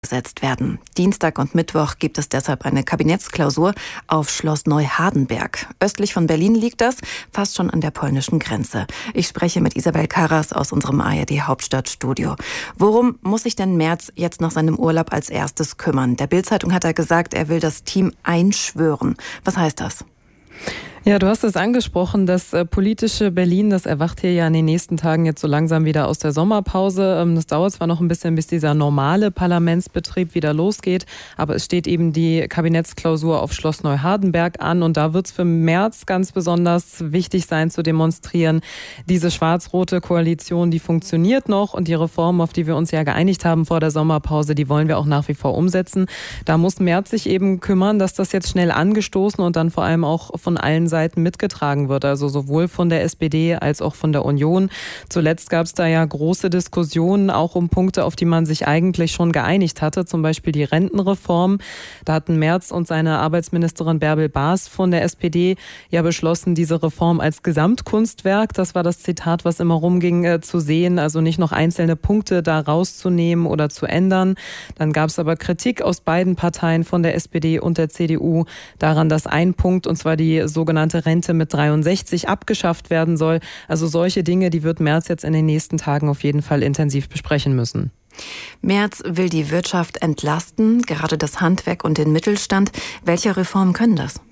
gesetzt werden. Dienstag und Mittwoch gibt es deshalb eine Kabinettsklausur auf Schloss Neuhardenberg. Östlich von Berlin liegt das, fast schon an der polnischen Grenze. Ich spreche mit Isabel Karas aus unserem ARD-Hauptstadtstudio. Worum muss sich denn Merz jetzt nach seinem Urlaub als erstes kümmern? Der Bild-Zeitung hat er gesagt, er will das Team einschwören. Was heißt das? Ja, du hast es angesprochen, das politische Berlin, das erwacht hier ja in den nächsten Tagen jetzt so langsam wieder aus der Sommerpause. Das dauert zwar noch ein bisschen, bis dieser normale Parlamentsbetrieb wieder losgeht, aber es steht eben die Kabinettsklausur auf Schloss Neuhardenberg an und da wird es für Merz ganz besonders wichtig sein zu demonstrieren, diese schwarz-rote Koalition, die funktioniert noch und die Reformen, auf die wir uns ja geeinigt haben vor der Sommerpause, die wollen wir auch nach wie vor umsetzen. Da muss Merz sich eben kümmern, dass das jetzt schnell angestoßen und dann vor allem auch von allen Seiten mitgetragen wird, also sowohl von der SPD als auch von der Union. Zuletzt gab es da ja große Diskussionen, auch um Punkte, auf die man sich eigentlich schon geeinigt hatte, zum Beispiel die Rentenreform. Da hatten Merz und seine Arbeitsministerin Bärbel Baas von der SPD ja beschlossen, diese Reform als Gesamtkunstwerk, das war das Zitat, was immer rumging, zu sehen, also nicht noch einzelne Punkte da rauszunehmen oder zu ändern. Dann gab es aber Kritik aus beiden Parteien, von der SPD und der CDU, daran, dass ein Punkt, und zwar die sogenannte Rente mit 63 abgeschafft werden soll. Also solche Dinge, die wird Merz jetzt in den nächsten Tagen auf jeden Fall intensiv besprechen müssen. Merz will die Wirtschaft entlasten, gerade das Handwerk und den Mittelstand. Welche Reformen können das?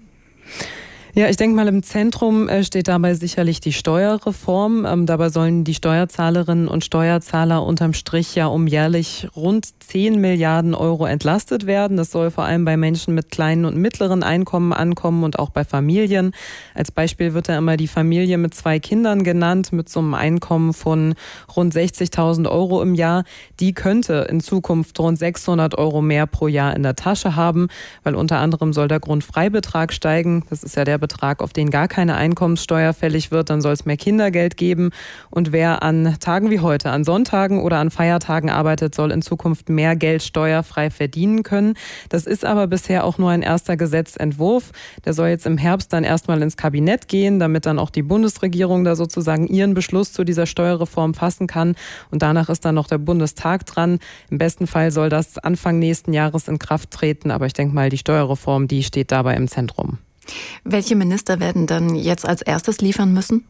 Ja, ich denke mal, im Zentrum steht dabei sicherlich die Steuerreform. Dabei sollen die Steuerzahlerinnen und Steuerzahler unterm Strich ja um jährlich rund 10 Milliarden Euro entlastet werden. Das soll vor allem bei Menschen mit kleinen und mittleren Einkommen ankommen und auch bei Familien. Als Beispiel wird da immer die Familie mit 2 Kindern genannt, mit so einem Einkommen von rund 60.000 Euro im Jahr. Die könnte in Zukunft rund 600 Euro mehr pro Jahr in der Tasche haben, weil unter anderem soll der Grundfreibetrag steigen. Das ist ja der Betrag, auf den gar keine Einkommenssteuer fällig wird, dann soll es mehr Kindergeld geben. Und wer an Tagen wie heute, an Sonntagen oder an Feiertagen arbeitet, soll in Zukunft mehr Geld steuerfrei verdienen können. Das ist aber bisher auch nur ein erster Gesetzentwurf. Der soll jetzt im Herbst dann erstmal ins Kabinett gehen, damit dann auch die Bundesregierung da sozusagen ihren Beschluss zu dieser Steuerreform fassen kann. Und danach ist dann noch der Bundestag dran. Im besten Fall soll das Anfang nächsten Jahres in Kraft treten. Aber ich denke mal, die Steuerreform, die steht dabei im Zentrum. Welche Minister werden dann jetzt als erstes liefern müssen?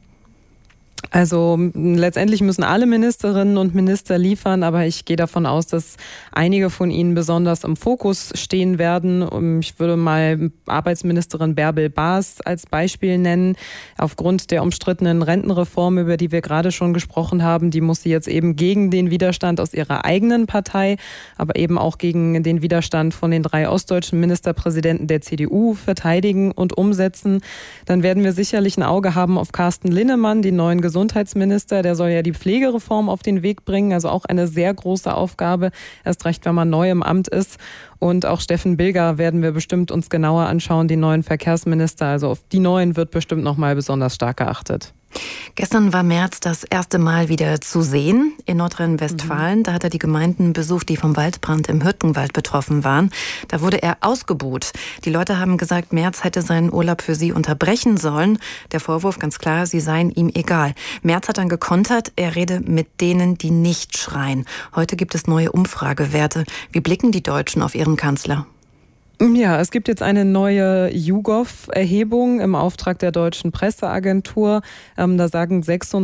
Also letztendlich müssen alle Ministerinnen und Minister liefern, aber ich gehe davon aus, dass einige von ihnen besonders im Fokus stehen werden. Ich würde mal Arbeitsministerin Bärbel Baas als Beispiel nennen. Aufgrund der umstrittenen Rentenreform, über die wir gerade schon gesprochen haben, die muss sie jetzt eben gegen den Widerstand aus ihrer eigenen Partei, aber eben auch gegen den Widerstand von den 3 ostdeutschen Ministerpräsidenten der CDU verteidigen und umsetzen. Dann werden wir sicherlich ein Auge haben auf Carsten Linnemann, den neuen Gesundheitsminister, der soll ja die Pflegereform auf den Weg bringen, also auch eine sehr große Aufgabe, erst recht, wenn man neu im Amt ist. Und auch Steffen Bilger werden wir bestimmt uns genauer anschauen, den neuen Verkehrsminister. Also auf die neuen wird bestimmt noch mal besonders stark geachtet. Gestern war Merz das erste Mal wieder zu sehen in Nordrhein-Westfalen. Da hat er die Gemeinden besucht, die vom Waldbrand im Hürtgenwald betroffen waren. Da wurde er ausgebuht. Die Leute haben gesagt, Merz hätte seinen Urlaub für sie unterbrechen sollen. Der Vorwurf ganz klar, sie seien ihm egal. Merz hat dann gekontert, er rede mit denen, die nicht schreien. Heute gibt es neue Umfragewerte. Wie blicken die Deutschen auf ihren Kanzler? Ja, es gibt jetzt eine neue YouGov-Erhebung im Auftrag der Deutschen Presseagentur. Da sagen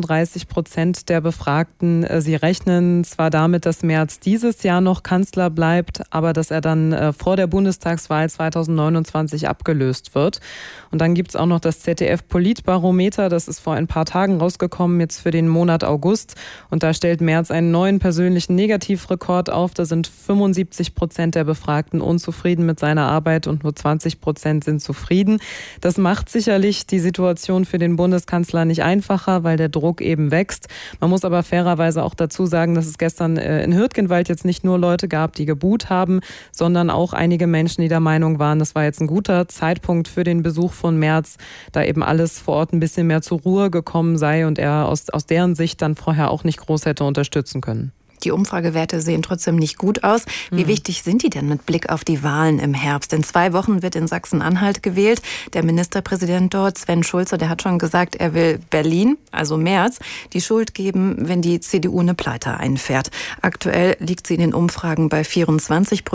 36% der Befragten, sie rechnen zwar damit, dass Merz dieses Jahr noch Kanzler bleibt, aber dass er dann vor der Bundestagswahl 2029 abgelöst wird. Und dann gibt's auch noch das ZDF-Politbarometer, das ist vor ein paar Tagen rausgekommen, jetzt für den Monat August. Und da stellt Merz einen neuen persönlichen Negativrekord auf. Da sind 75% der Befragten unzufrieden mit seiner Arbeit und nur 20% sind zufrieden. Das macht sicherlich die Situation für den Bundeskanzler nicht einfacher, weil der Druck eben wächst. Man muss aber fairerweise auch dazu sagen, dass es gestern in Hürtgenwald jetzt nicht nur Leute gab, die gebuht haben, sondern auch einige Menschen, die der Meinung waren, das war jetzt ein guter Zeitpunkt für den Besuch von Merz, da eben alles vor Ort ein bisschen mehr zur Ruhe gekommen sei und er aus deren Sicht dann vorher auch nicht groß hätte unterstützen können. Die Umfragewerte sehen trotzdem nicht gut aus. Wie wichtig sind die denn mit Blick auf die Wahlen im Herbst? In 2 Wochen wird in Sachsen-Anhalt gewählt. Der Ministerpräsident dort, Sven Schulze, der hat schon gesagt, er will Berlin, also Merz, die Schuld geben, wenn die CDU eine Pleite einfährt. Aktuell liegt sie in den Umfragen bei 24%.